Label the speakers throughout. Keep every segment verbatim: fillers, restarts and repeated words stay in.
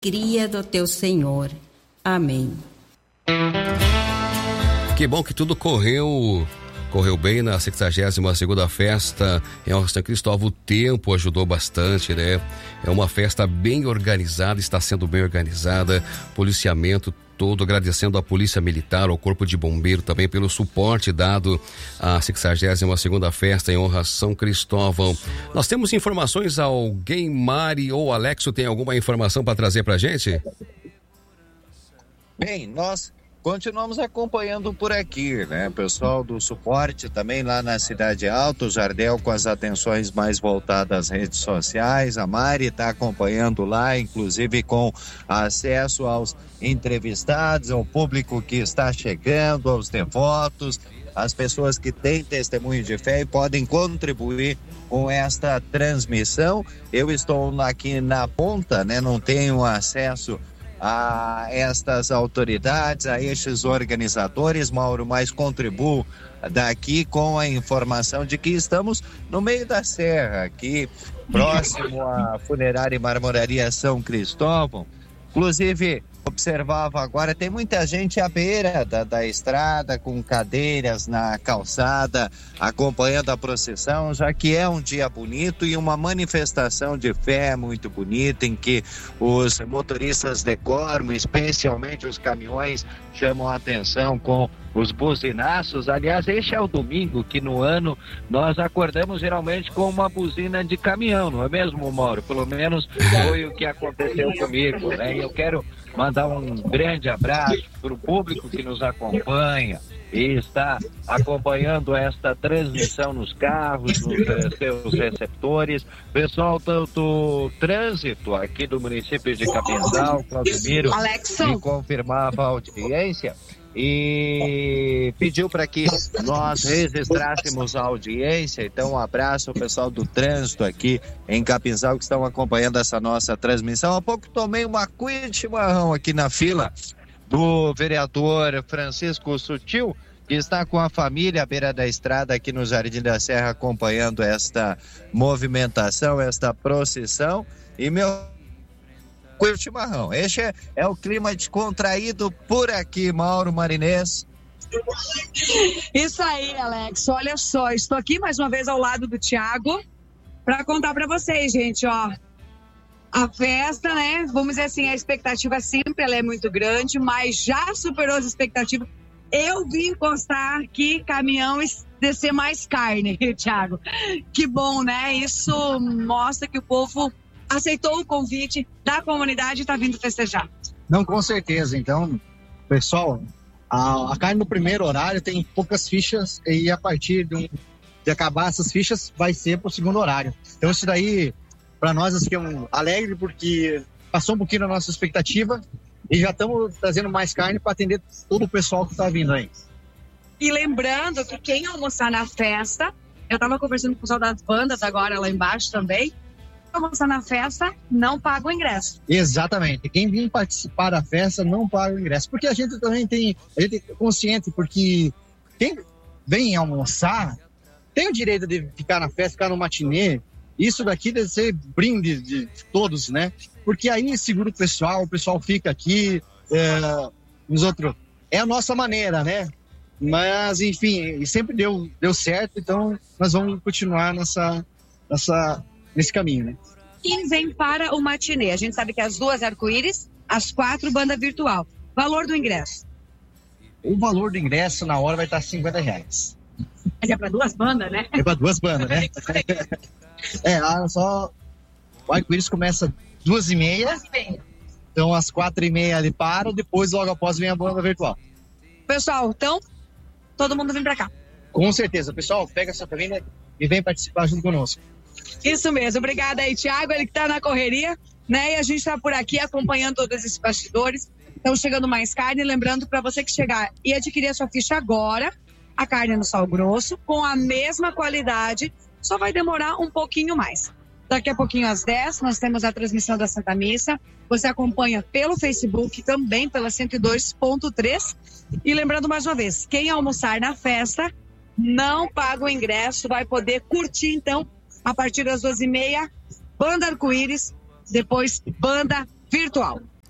Speaker 1: Cria do teu Senhor. Amém.
Speaker 2: Que bom que tudo correu correu bem na sexagésima segunda festa em São Cristóvão. O tempo ajudou bastante, né? É uma festa bem organizada, está sendo bem organizada, policiamento todo, agradecendo à Polícia Militar, ao Corpo de Bombeiro também pelo suporte dado à sexagésima segunda festa em honra a São Cristóvão. Nós temos informações, alguém, Mari ou Alexo, tem alguma informação para trazer pra gente?
Speaker 3: Bem, nós continuamos acompanhando por aqui, né? Pessoal do suporte também lá na Cidade Alta, o Jardel com as atenções mais voltadas às redes sociais. A Mari está acompanhando lá, inclusive com acesso aos entrevistados, ao público que está chegando, aos devotos, as pessoas que têm testemunho de fé e podem contribuir com esta transmissão. Eu estou aqui na ponta, né? Não tenho acesso a estas autoridades, a estes organizadores, Mauro, mas contribuo daqui com a informação de que estamos no meio da serra, aqui próximo à Funerária e Marmoraria São Cristóvão. Inclusive, observava agora, tem muita gente à beira da, da estrada, com cadeiras na calçada, acompanhando a procissão, já que é um dia bonito e uma manifestação de fé muito bonita, em que os motoristas decoram, especialmente os caminhões, chamam a atenção com os buzinaços. Aliás, este é o domingo que no ano nós acordamos geralmente com uma buzina de caminhão, não é mesmo, Mauro? Pelo menos foi o que aconteceu comigo, né? E eu quero mandar um grande abraço para o público que nos acompanha e está acompanhando esta transmissão nos carros, nos seus receptores. Pessoal do, do trânsito aqui do município de Capinzal, Claudemiro, me confirmava a audiência e pediu para que nós registrássemos a audiência. Então, um abraço ao pessoal do trânsito aqui em Capinzal que estão acompanhando essa nossa transmissão. Há pouco tomei uma cuia de chimarrão aqui na fila do vereador Francisco Sutil, que está com a família à beira da estrada aqui no Jardim da Serra acompanhando esta movimentação, esta procissão. E meu cuia de chimarrão. Este é, é o clima descontraído por aqui, Mauro Marinês.
Speaker 4: Isso aí, Alex. Olha só, estou aqui mais uma vez ao lado do Thiago para contar para vocês, gente, ó. A festa, né? Vamos dizer assim, a expectativa sempre ela é muito grande, mas já superou as expectativas. Eu vim constar que caminhão descer mais carne, Thiago. Que bom, né? Isso mostra que o povo aceitou o convite da comunidade e está vindo festejar.
Speaker 5: Não, com certeza. Então, pessoal, a, a carne no primeiro horário tem poucas fichas e a partir de, um, de acabar essas fichas vai ser para o segundo horário. Então, isso daí, para nós, assim, é um alegre porque passou um pouquinho da nossa expectativa e já estamos trazendo mais carne para atender todo o pessoal que está vindo aí.
Speaker 4: E lembrando que quem almoçar na festa, eu estava conversando com o pessoal das bandas agora lá embaixo também, almoçar na festa, não paga o ingresso.
Speaker 5: Exatamente. Quem vir participar da festa não paga o ingresso. Porque a gente também tem, a gente é consciente, porque quem vem almoçar tem o direito de ficar na festa, ficar no matinê. Isso daqui deve ser brinde de todos, né? Porque aí segura o pessoal, o pessoal fica aqui, é, nos outros. É a nossa maneira, né? Mas, enfim, sempre deu, deu certo, então nós vamos continuar nessa, nessa nesse caminho, né?
Speaker 4: Quem vem para o matinê? A gente sabe que as duas arco-íris, as quatro banda virtual. Valor do ingresso?
Speaker 5: O valor do ingresso na hora vai estar cinquenta reais.
Speaker 4: Mas é para duas bandas, né?
Speaker 5: É para duas bandas, né? É, lá só o arco-íris começa duas e meia. Então às quatro e meia ele para, depois logo após vem a banda virtual.
Speaker 4: Pessoal, então todo mundo vem para cá.
Speaker 5: Com certeza, pessoal, pega a sua família e vem participar junto conosco.
Speaker 4: Isso mesmo, obrigada aí, Thiago, ele que tá na correria, né? E a gente tá por aqui acompanhando todos esses bastidores. Estão chegando mais carne, lembrando para você que chegar e adquirir a sua ficha agora, a carne no sal grosso, com a mesma qualidade, só vai demorar um pouquinho mais. Daqui a pouquinho às dez, nós temos a transmissão da Santa Missa. Você acompanha pelo Facebook, também pela cento e dois ponto três. E lembrando mais uma vez, quem almoçar na festa não paga o ingresso, vai poder curtir então a partir das duas e meia, banda arco-íris, depois banda virtual.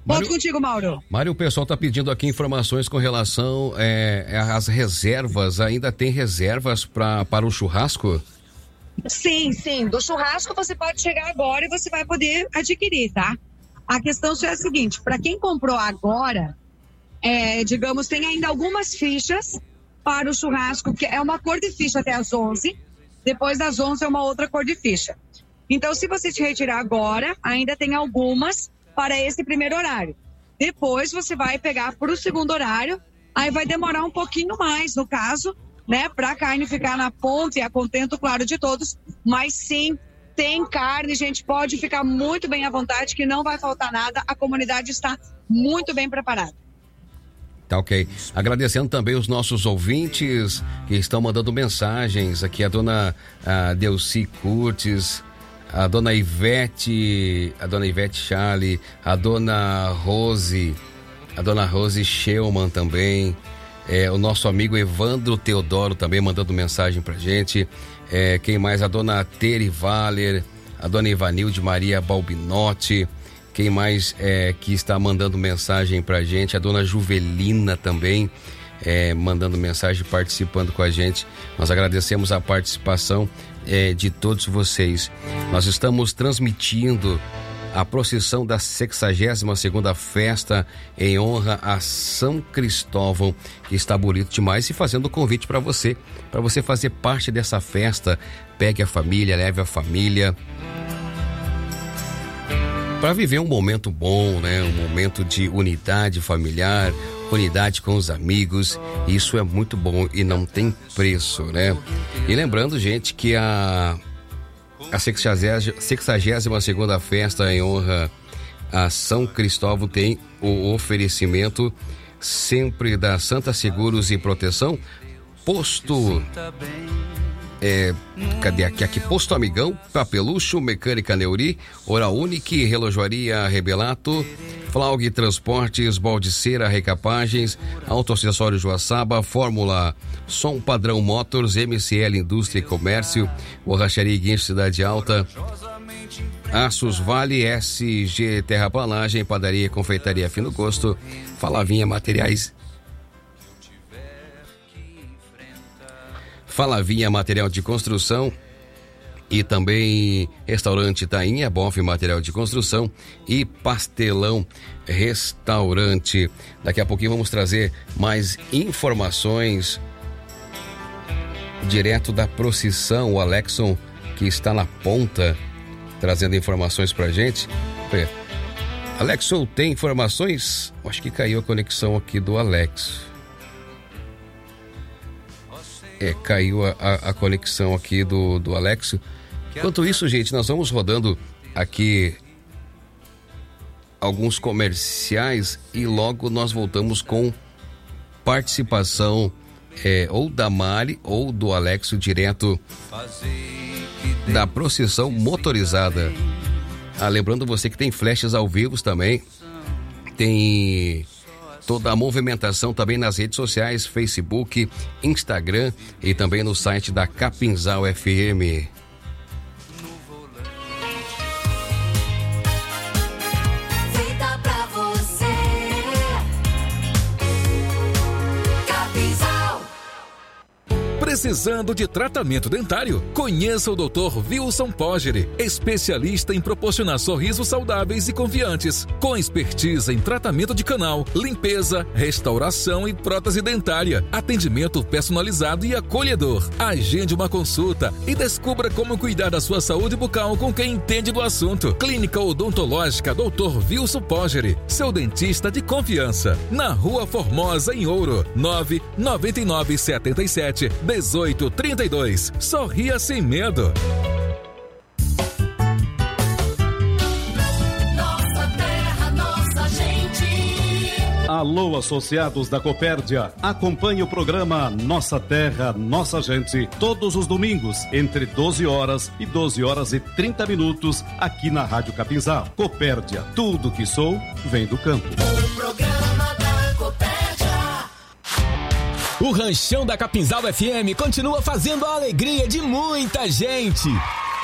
Speaker 4: Volto contigo, Mauro.
Speaker 2: Mário, o pessoal está pedindo aqui informações com relação é, às reservas. Ainda tem reservas pra, para o churrasco?
Speaker 4: Sim, sim. Do churrasco você pode chegar agora e você vai poder adquirir, tá? A questão só é a seguinte, para quem comprou agora, é, digamos, tem ainda algumas fichas para o churrasco, que é uma cor de ficha até as onze, depois das onze é uma outra cor de ficha. Então, se você te retirar agora, ainda tem algumas para esse primeiro horário. Depois você vai pegar para o segundo horário, aí vai demorar um pouquinho mais, no caso, né, para a carne ficar na ponta e a contento, claro, de todos, mas sim, tem carne, gente, pode ficar muito bem à vontade, que não vai faltar nada, a comunidade está muito bem preparada.
Speaker 2: Tá ok. Agradecendo também os nossos ouvintes que estão mandando mensagens aqui, a dona a Delci Curtis, a dona Ivete, a dona Ivete Charlie, a dona Rose, a dona Rose Schellman também, é, o nosso amigo Evandro Teodoro também mandando mensagem pra gente, é, quem mais? A dona Tere Valer, a dona Ivanilde Maria Balbinotti, quem mais é, que está mandando mensagem pra gente? A dona Juvelina também, é, mandando mensagem, participando com a gente. Nós agradecemos a participação é, de todos vocês. Nós estamos transmitindo a procissão da sexagésima segunda festa em honra a São Cristóvão, que está bonito demais, e fazendo o convite para você, para você fazer parte dessa festa. Pegue a família, leve a família, para viver um momento bom, né? Um momento de unidade familiar, unidade com os amigos. Isso é muito bom e não tem preço, né? E lembrando, gente, que a a sexagésima segunda festa em honra a São Cristóvão tem o oferecimento sempre da Santa Seguros e Proteção, posto É, cadê aqui? Aqui, Posto Amigão, Papelucho, Mecânica Neuri, Oral Unique, Relojoaria Rebelato, Flaug Transportes, Baldiceira Recapagens, Autoacessório Joaçaba, Fórmula Som Padrão Motors, M C L Indústria e Comércio, Borracharia e Guincho Cidade Alta, Aços Vale, S G Terraplanagem, Padaria e Confeitaria Fino Gosto, Falavinha Materiais Falavinha Material de Construção e também Restaurante Tainha, Bof Material de Construção e Pastelão Restaurante. Daqui a pouquinho vamos trazer mais informações direto da procissão. O Alexson, que está na ponta, trazendo informações pra gente. Alexson, tem informações? Acho que caiu a conexão aqui do Alex. É, caiu a, a, a conexão aqui do, do Alex. Enquanto isso, gente, nós vamos rodando aqui alguns comerciais e logo nós voltamos com participação é, ou da Mari ou do Alex, direto da procissão motorizada. Ah, lembrando você que tem flashes ao vivo também, tem toda a movimentação também nas redes sociais, Facebook, Instagram e também no site da Capinzal F M.
Speaker 6: Precisando de tratamento dentário? Conheça o doutor Wilson Pogeri, especialista em proporcionar sorrisos saudáveis e confiantes, com expertise em tratamento de canal, limpeza, restauração e prótese dentária, atendimento personalizado e acolhedor. Agende uma consulta e descubra como cuidar da sua saúde bucal com quem entende do assunto. Clínica Odontológica doutor Wilson Pogeri, seu dentista de confiança. Na Rua Formosa, em Ouro, nove nove nove sete sete dezoito trinta e dois. Sorria sem medo.
Speaker 7: Nossa terra, nossa gente.
Speaker 8: Alô, associados da Copérdia. Acompanhe o programa Nossa Terra, Nossa Gente todos os domingos, entre doze horas e doze horas e trinta minutos, aqui na Rádio Capinzal. Copérdia, tudo que sou vem do campo.
Speaker 7: O programa da Copérdia.
Speaker 9: O Ranchão da Capinzal F M continua fazendo a alegria de muita gente.